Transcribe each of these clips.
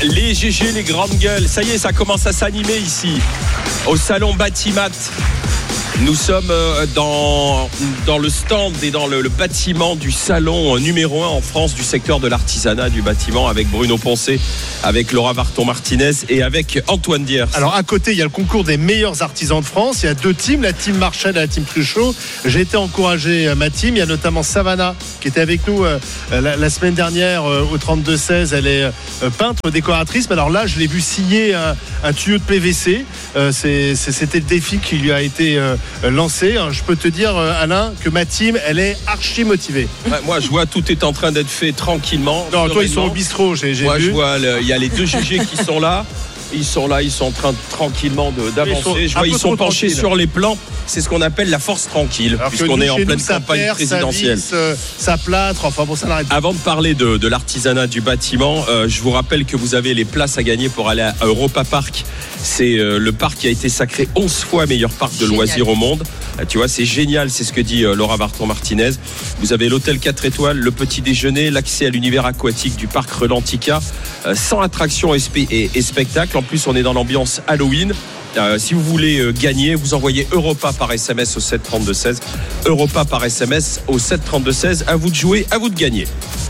Les GG, les grandes gueules, ça y est, ça commence à s'animer ici, au salon Batimat. Nous sommes dans le stand et dans le bâtiment du salon numéro 1 en France du secteur de l'artisanat du bâtiment, avec Bruno Poncé, avec Laura Varton-Martinez et avec Antoine Diers. Alors à côté, il y a le concours des meilleurs artisans de France. Il y a deux teams, la team Marchal et la team Truchot. J'ai été encouragé ma team. Il y a notamment Savannah qui était avec nous la semaine dernière au 32-16. Elle est peintre, décoratrice. Mais alors là, je l'ai vu scier un tuyau de PVC. C'était le défi qui lui a été lancé. Je peux te dire, Alain, que ma team, elle est archi motivée. Ouais, moi, je vois tout est en train d'être fait tranquillement. Non, toi, ils sont au bistrot. Moi, je vois, il y a les deux GG qui sont là. Ils sont en train tranquillement d'avancer. Je vois, ils sont penchés sur les plans. C'est ce qu'on appelle la force tranquille, alors puisqu'on est en pleine campagne présidentielle. Ça plâtre, enfin bon, ça n'arrête pas. Avant de parler de l'artisanat du bâtiment, je vous rappelle que vous avez les places à gagner pour aller à Europa Park. C'est le parc qui a été sacré 11 fois meilleur parc de loisirs au monde. Tu vois, c'est génial, c'est ce que dit Laura Varton-Martinez. Vous avez l'hôtel 4 étoiles, le petit déjeuner, l'accès à l'univers aquatique du parc Relantica, 100 attractions et spectacles. En plus, on est dans l'ambiance Halloween. Si vous voulez gagner, vous envoyez Europa par SMS au 732-16. Europa par SMS au 732-16. À vous de jouer, à vous de gagner.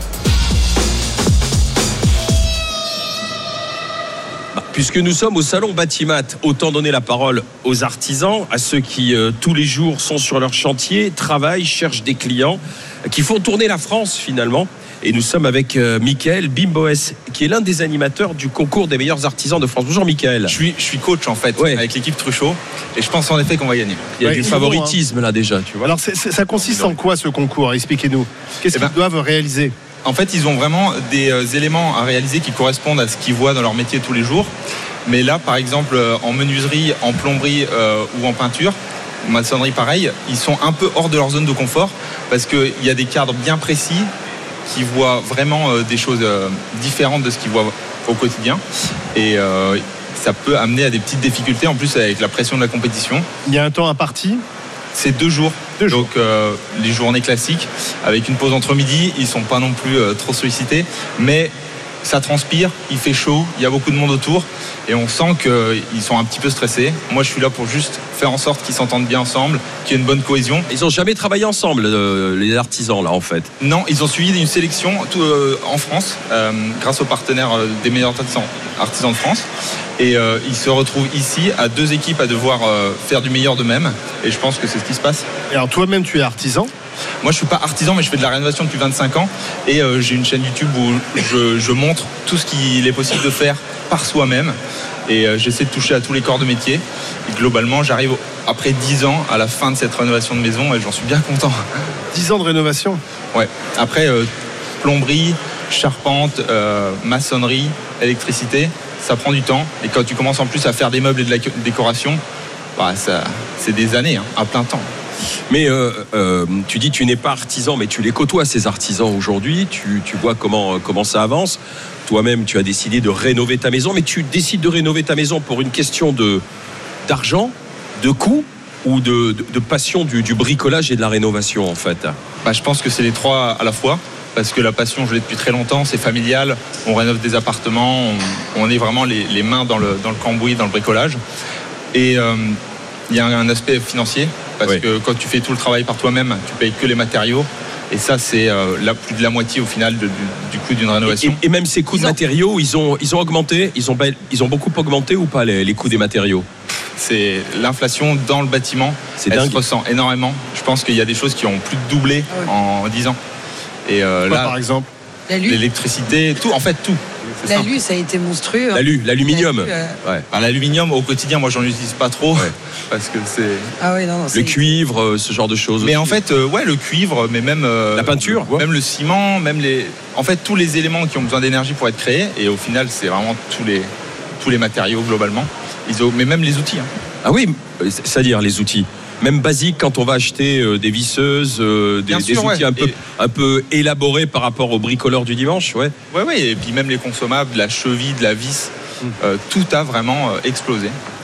Puisque nous sommes au salon Batimat, autant donner la parole aux artisans, à ceux qui tous les jours sont sur leur chantier, travaillent, cherchent des clients, qui font tourner la France finalement. Et nous sommes avec Michael Bimboès, qui est l'un des animateurs du concours des meilleurs artisans de France. Bonjour Michael. Je suis coach en fait, avec l'équipe Truchot, et je pense en effet qu'on va gagner. Il y a du favoritisme là déjà, tu vois. Alors ça consiste en quoi ce concours? Expliquez-nous. Qu'est-ce qu'ils doivent réaliser? En fait, ils ont vraiment des éléments à réaliser qui correspondent à ce qu'ils voient dans leur métier tous les jours. Mais là, par exemple, en menuiserie, en plomberie ou en peinture, maçonnerie pareil, ils sont un peu hors de leur zone de confort parce qu'il y a des cadres bien précis qui voient vraiment des choses différentes de ce qu'ils voient au quotidien. Et ça peut amener à des petites difficultés, en plus avec la pression de la compétition. Il y a un temps imparti? C'est 2 jours. Donc les journées classiques, avec une pause entre midi, ils ne sont pas non plus trop sollicités, mais ça transpire, il fait chaud, il y a beaucoup de monde autour et on sent qu'ils sont un petit peu stressés. Moi je suis là pour juste faire en sorte qu'ils s'entendent bien ensemble, qu'il y ait une bonne cohésion. Ils n'ont jamais travaillé ensemble, les artisans là en fait? Non, ils ont suivi une sélection en France grâce aux partenaires des meilleurs artisans de France. Et ils se retrouvent ici à 2 équipes à devoir faire du meilleur d'eux-mêmes. Et je pense que c'est ce qui se passe. Et alors toi-même, tu es artisan? Moi, je ne suis pas artisan, mais je fais de la rénovation depuis 25 ans. Et j'ai une chaîne YouTube où je montre tout ce qu'il est possible de faire par soi-même. Et j'essaie de toucher à tous les corps de métier. Et globalement, j'arrive après 10 ans à la fin de cette rénovation de maison et j'en suis bien content. 10 ans de rénovation? Ouais. Après, plomberie, charpente, maçonnerie, électricité, ça prend du temps. Et quand tu commences en plus à faire des meubles et de la décoration, c'est des années, à plein temps. Mais tu dis tu n'es pas artisan, mais tu les côtoies ces artisans aujourd'hui, tu vois comment ça avance. Toi-même tu as décidé de rénover ta maison, mais tu décides de rénover ta maison pour une question d'argent, de coût ou de passion du bricolage et de la rénovation en fait? Je pense que c'est les 3 à la fois, parce que la passion je l'ai depuis très longtemps, c'est familial, on rénove des appartements, on est vraiment les mains dans le cambouis, dans le bricolage. Et il y a un aspect financier, parce que quand tu fais tout le travail par toi-même, tu payes que les matériaux. Et ça, c'est plus de la moitié au final du coût d'une rénovation. Et même ces coûts de matériaux, ils ont augmenté, ils ont beaucoup augmenté ou pas les coûts des matériaux? C'est l'inflation dans le bâtiment, elle se ressent énormément. Je pense qu'il y a des choses qui ont plus de doublé en 10 ans. Et là, par exemple, l'électricité, tout, en fait tout. L'alu, ça a été monstrueux. L'aluminium. L'aluminium, au quotidien, moi, j'en utilise pas trop. Parce que c'est. Le cuivre, ce genre de choses. Mais aussi. En fait, le cuivre, mais même. La peinture. Même le ciment, même les. En fait, tous les éléments qui ont besoin d'énergie pour être créés. Et au final, c'est vraiment tous les matériaux, globalement. Mais même les outils. Ah oui, c'est-à-dire les outils. Même basique quand on va acheter des visseuses, des outils un peu élaborés par rapport au bricoleur du dimanche, et puis même les consommables, la cheville, de la vis, tout a vraiment explosé.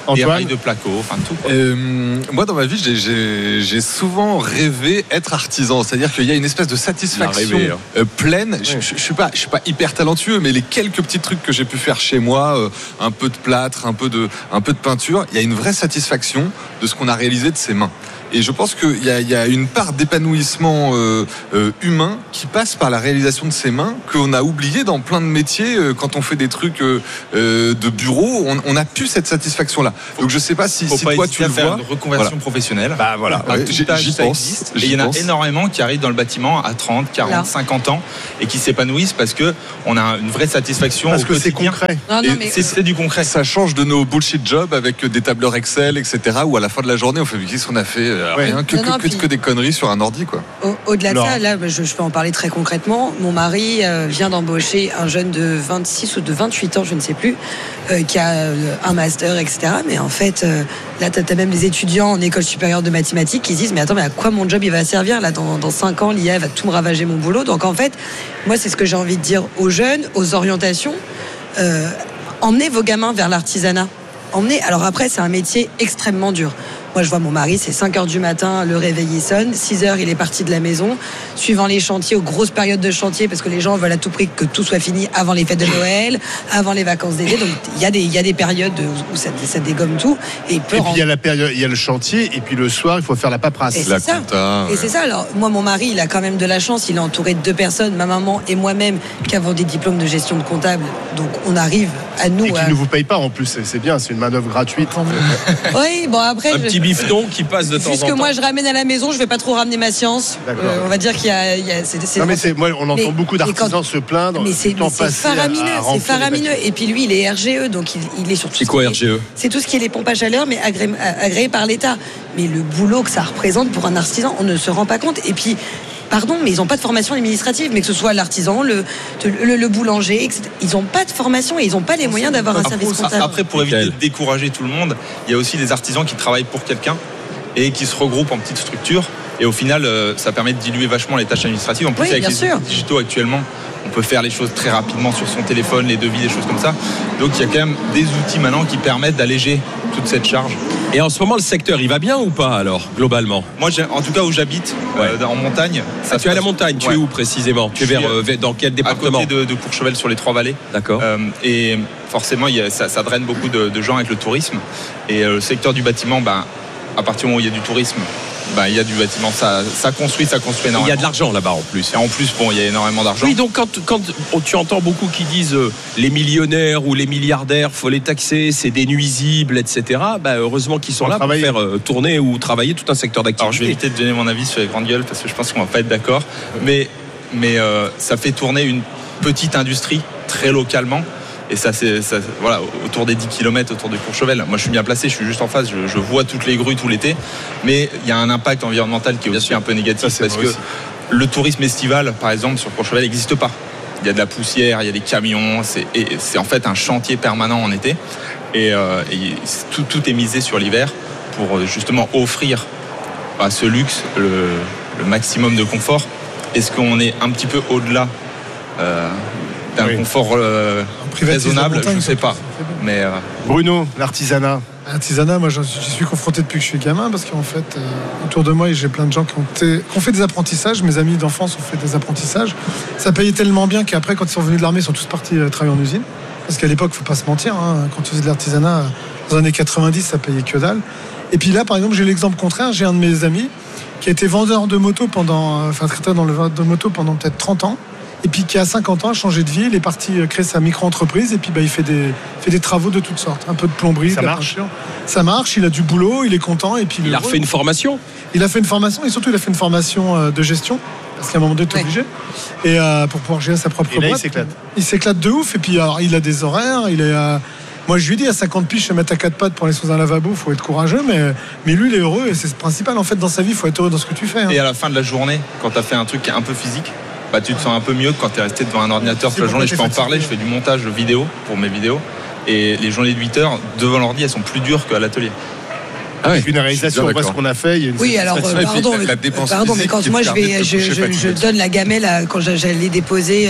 des rails de placo, enfin tout. Moi, dans ma vie, j'ai souvent rêvé être artisan. C'est-à-dire qu'il y a une espèce de satisfaction pleine. Je suis pas hyper talentueux, mais les quelques petits trucs que j'ai pu faire chez moi, un peu de plâtre, un peu de peinture, il y a une vraie satisfaction de ce qu'on a réalisé de ses mains. Et je pense qu'il y a une part d'épanouissement humain qui passe par la réalisation de ses mains qu'on a oublié dans plein de métiers. Quand on fait des trucs de bureau, on n'a plus cette satisfaction-là. Donc je sais pas si toi tu le vois. Une reconversion professionnelle. Bah voilà, j'y pense. Et il y en a énormément qui arrivent dans le bâtiment à 30, 40, 50 ans et qui s'épanouissent parce que on a une vraie satisfaction. Parce que quotidien. c'est concret. Non, mais c'est du concret. Ça change de nos bullshit jobs avec des tableurs Excel, etc. Où à la fin de la journée, on fait qu'est-ce qu'on a fait rien que des conneries sur un ordi, quoi. Au-delà de ça, là, je peux en parler très concrètement. Mon mari vient d'embaucher un jeune de 26 ou de 28 ans, je ne sais plus, qui a un master, etc. Mais en fait, là, t'as même les étudiants en école supérieure de mathématiques qui se disent mais attends, mais à quoi mon job il va servir là dans 5 ans, l'IA va tout me ravager mon boulot. Donc en fait, moi, c'est ce que j'ai envie de dire aux jeunes, aux orientations. Emmenez vos gamins vers l'artisanat. Alors après, c'est un métier extrêmement dur. Moi, je vois mon mari, c'est 5h du matin, le réveil il sonne, 6h, il est parti de la maison, suivant les chantiers, aux grosses périodes de chantier, parce que les gens veulent à tout prix que tout soit fini avant les fêtes de Noël, avant les vacances d'été. Donc, il y a des périodes où ça dégomme tout. Et puis, il y a la période, il y a le chantier, et puis le soir, il faut faire la paperasse. Et c'est ça. Alors, moi, mon mari, il a quand même de la chance, il est entouré de 2 personnes, ma maman et moi-même, qui avons des diplômes de gestion de comptable. Donc, on arrive à nous. Et qui ne vous paye pas en plus, c'est bien, c'est une main-d'œuvre gratuite. Oui, bon, après. Un petit bifton qui passe de temps en temps. Puisque moi je ramène à la maison, je vais pas trop ramener ma science. On va dire qu'il y a non mais moi on entend beaucoup d'artisans se plaindre. Mais c'est faramineux. Et puis lui il est RGE, donc il est sur tout. C'est quoi RGE? C'est tout ce qui est les pompes à chaleur, mais agréé par l'État. Mais le boulot que ça représente pour un artisan, on ne se rend pas compte. Et puis pardon, mais ils n'ont pas de formation administrative, mais que ce soit l'artisan, le boulanger, etc. Ils n'ont pas de formation et ils n'ont pas les moyens d'avoir un service comptable. Après, pour éviter de décourager tout le monde, il y a aussi des artisans qui travaillent pour quelqu'un et qui se regroupent en petites structures. Et au final, ça permet de diluer vachement les tâches administratives. En plus, avec les outils digitaux actuellement, on peut faire les choses très rapidement sur son téléphone, les devis, des choses comme ça. Donc il y a quand même des outils maintenant qui permettent d'alléger toute cette charge. Et en ce moment, le secteur, il va bien ou pas alors, globalement? Moi, en tout cas, où j'habite, en montagne. Tu es à la montagne, tu es où précisément? Tu es dans quel département? À côté de Courchevel, sur les Trois-Vallées. D'accord. Et forcément, ça draine beaucoup de gens avec le tourisme. Et le secteur du bâtiment, à partir du moment où il y a du tourisme, il y a du bâtiment, ça construit énormément. Il y a de l'argent là-bas en plus. Et en plus, il y a énormément d'argent. Oui, donc quand tu entends beaucoup qui disent les millionnaires ou les milliardaires, faut les taxer, c'est des nuisibles, etc. Heureusement qu'ils sont là pour faire tourner ou travailler tout un secteur d'activité. Alors je vais éviter de donner mon avis sur les grandes gueules parce que je pense qu'on va pas être d'accord. Mais ça fait tourner une petite industrie très localement. Et ça, voilà, autour des 10 km autour de Courchevel. Moi, je suis bien placé, je suis juste en face, je vois toutes les grues tout l'été. Mais il y a un impact environnemental qui est aussi un peu négatif parce que le tourisme estival, par exemple, sur Courchevel, n'existe pas. Il y a de la poussière, il y a des camions, c'est en fait un chantier permanent en été. Et tout est misé sur l'hiver pour justement offrir à ce luxe le maximum de confort. Est-ce qu'on est un petit peu au-delà d'un confort raisonnable, je ne sais pas. Mais Bruno, l'artisanat. L'artisanat, moi j'y suis confronté depuis que je suis gamin parce qu'en fait, autour de moi, j'ai plein de gens qui ont fait des apprentissages. Mes amis d'enfance ont fait des apprentissages. Ça payait tellement bien qu'après, quand ils sont venus de l'armée, ils sont tous partis travailler en usine. Parce qu'à l'époque, il ne faut pas se mentir, quand tu faisais de l'artisanat, dans les années 90, ça payait que dalle. Et puis là, par exemple, j'ai l'exemple contraire. J'ai un de mes amis qui a été vendeur de moto traiteur dans le vendeur de moto pendant peut-être 30 ans. Et puis qui a 50 ans, a changé de vie, il est parti créer sa micro-entreprise et puis il fait des travaux de toutes sortes, un peu de plomberie. Ça marche. Ça marche, il a du boulot, il est content. Et puis il a refait une formation. Il a fait une formation et surtout il a fait une formation de gestion parce qu'à un moment donné tu es obligé et pour pouvoir gérer sa propre boîte. Il s'éclate de ouf et puis alors, il a des horaires, moi je lui dis à 50 piges se mettre à 4 pattes pour aller sous un lavabo, il faut être courageux mais lui il est heureux et c'est le principal en fait dans sa vie, il faut être heureux dans ce que tu fais. Et à la fin de la journée, quand tu as fait un truc qui est un peu physique, tu te sens un peu mieux que quand tu es resté devant un ordinateur toute la journée. Je peux en parler, je fais du montage vidéo pour mes vidéos et les journées de 8 heures devant l'ordi, elles sont plus dures qu'à l'atelier. Une réalisation, on voit ce qu'on a fait. Il y a une alors pardon, mais quand moi je donne la gamelle quand j'allais déposer, quand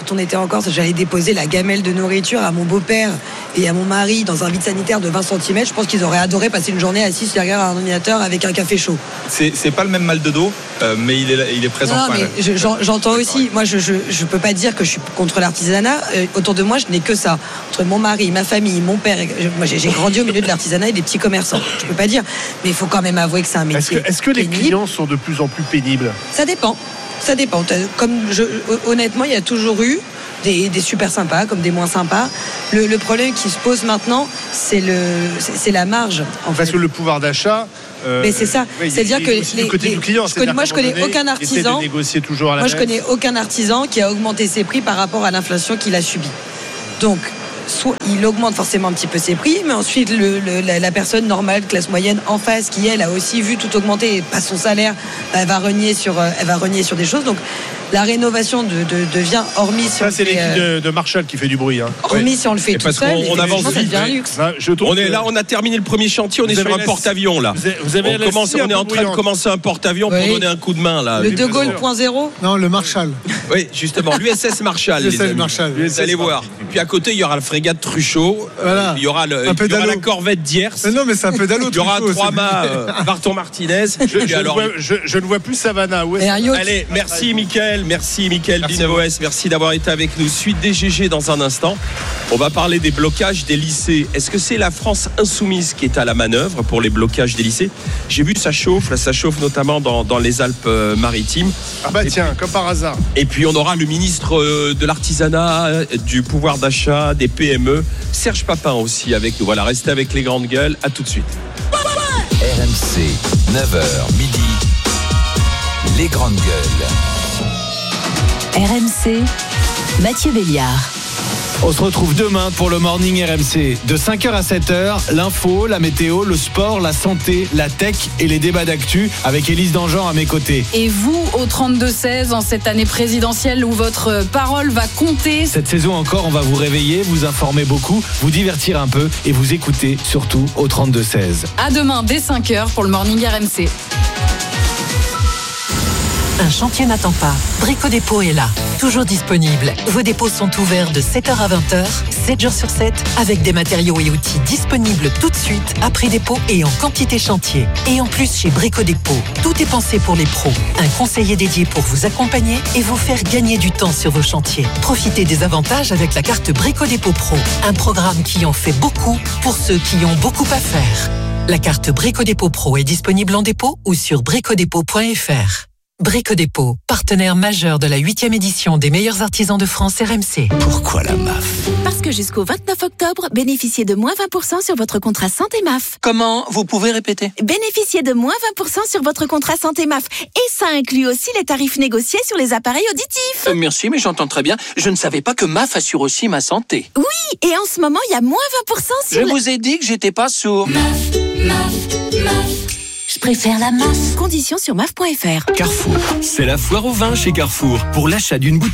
quand on était en Corse, j'allais déposer la gamelle de nourriture à mon beau-père et à mon mari dans un vide sanitaire de 20 cm. Je pense qu'ils auraient adoré passer une journée assis derrière un ordinateur avec un café chaud. C'est pas le même mal de dos, mais il est présent. Non, mais j'entends aussi. Moi, je peux pas dire que je suis contre l'artisanat. Autour de moi, je n'ai que ça. Entre mon mari, ma famille, mon père. Moi, j'ai grandi au milieu de l'artisanat et des petits commerçants. Je peux pas dire. Mais il faut quand même avouer que c'est un métier. Est-ce que les clients sont de plus en plus pénibles ? Ça dépend. Honnêtement, il y a toujours eu des super sympas comme des moins sympas. Le problème qui se pose maintenant, c'est la marge. Parce que le pouvoir d'achat. Mais c'est ça. C'est-à-dire que du côté du client, moi, je connais aucun artisan. Je connais aucun artisan qui a augmenté ses prix par rapport à l'inflation qu'il a subie. Donc, soit il augmente forcément un petit peu ses prix, mais ensuite la personne normale, classe moyenne en face, qui elle a aussi vu tout augmenter, et pas son salaire, elle va renier sur des choses. Donc la rénovation devient, hormis si ça c'est l'équipe de Marshall qui fait du bruit. Hormis si on le fait tout seul, on avance vite. Ça devient un luxe. On est là, on a terminé le premier chantier, on est sur un porte-avions là. On est en train de commencer un porte-avions pour donner un coup de main là. Le De Gaulle .0 ? Non, le Marshall. Oui, justement, l'USS Marshall. Vous allez voir. Puis à côté, il y aura le frégate Truchot. Voilà. Il y aura la corvette Diers. Mais non, mais c'est un pédalo. Il y aura 3 mâts Barton Martinez. Je ne vois plus Savannah. Allez, merci Mickaël d'Innovest, merci d'avoir été avec nous. Suite des GG dans un instant. On va parler des blocages des lycées. Est-ce que c'est la France insoumise qui est à la manœuvre pour les blocages des lycées ? J'ai vu ça chauffe notamment dans les Alpes-Maritimes. Ah bah tiens, comme par hasard. Et puis on aura le ministre de l'artisanat, du pouvoir d'achat, des PME, Serge Papin aussi avec nous. Voilà, restez avec les grandes gueules, à tout de suite. RMC, 9h midi, les grandes gueules. RMC, Mathieu Béliard. On se retrouve demain pour le Morning RMC. De 5h à 7h, l'info, la météo, le sport, la santé, la tech et les débats d'actu avec Élise Dangean à mes côtés. Et vous, au 32-16, en cette année présidentielle où votre parole va compter. Cette saison encore, on va vous réveiller, vous informer beaucoup, vous divertir un peu et vous écouter surtout au 32-16. À demain dès 5h pour le Morning RMC. Un chantier n'attend pas. Brico Dépôt est là, toujours disponible. Vos dépôts sont ouverts de 7h à 20h, 7 jours sur 7, avec des matériaux et outils disponibles tout de suite, à prix dépôt et en quantité chantier. Et en plus, chez Brico Dépôt, tout est pensé pour les pros. Un conseiller dédié pour vous accompagner et vous faire gagner du temps sur vos chantiers. Profitez des avantages avec la carte Brico Dépôt Pro, un programme qui en fait beaucoup pour ceux qui ont beaucoup à faire. La carte Brico Dépôt Pro est disponible en dépôt ou sur bricodépôt.fr. Brico Dépôt, partenaire majeur de la 8e édition des meilleurs artisans de France RMC. Pourquoi la MAF ? Parce que jusqu'au 29 octobre, bénéficiez de moins 20% sur votre contrat santé MAF. Comment ? Vous pouvez répéter ? Bénéficiez de moins 20% sur votre contrat santé MAF. Et ça inclut aussi les tarifs négociés sur les appareils auditifs. Merci, mais j'entends très bien. Je ne savais pas que MAF assure aussi ma santé. Oui, et en ce moment, il y a moins 20% sur... Je vous ai dit que j'étais pas sourd. MAF. Je préfère la MAF. Conditions sur MAF.fr. Carrefour, c'est la foire au vin chez Carrefour. Pour l'achat d'une bouteille